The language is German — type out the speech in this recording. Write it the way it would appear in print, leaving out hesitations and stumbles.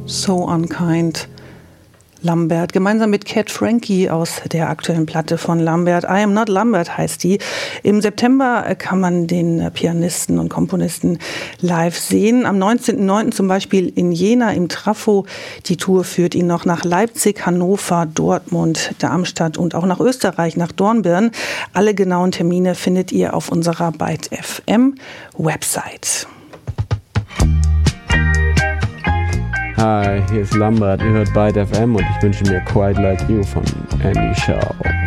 So Unkind. Lambert, gemeinsam mit Cat Frankie aus der aktuellen Platte von Lambert. I Am Not Lambert heißt die. Im September kann man den Pianisten und Komponisten live sehen. Am 19.09. zum Beispiel in Jena im Trafo. Die Tour führt ihn noch nach Leipzig, Hannover, Dortmund, Darmstadt und auch nach Österreich, nach Dornbirn. Alle genauen Termine findet ihr auf unserer Byte FM Website. Hi, hier ist Lambert, ihr hört Byte FM und ich wünsche mir Quite Like You von Andy Shaw.